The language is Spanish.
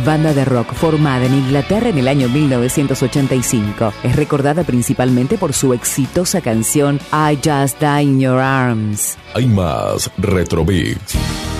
banda de rock formada en Inglaterra en el año 1985. Es recordada principalmente por su exitosa canción I Just Die in Your Arms. Hay más Retrobeats.